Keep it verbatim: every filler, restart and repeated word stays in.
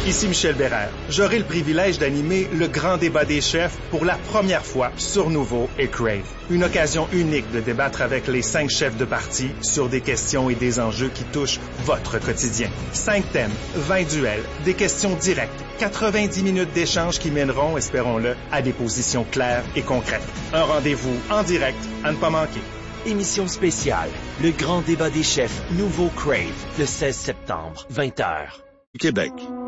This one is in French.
Ici Michel Bérère. J'aurai le privilège d'animer le grand débat des chefs pour la première fois sur Nouveau et Crave. Une occasion unique de débattre avec les cinq chefs de parti sur des questions et des enjeux qui touchent votre quotidien. Cinq thèmes, vingt duels, des questions directes, quatre-vingt-dix minutes d'échanges qui mèneront, espérons-le, à des positions claires et concrètes. Un rendez-vous en direct à ne pas manquer. Émission spéciale, le grand débat des chefs Nouveau Crave, le seize septembre, vingt heures. Québec.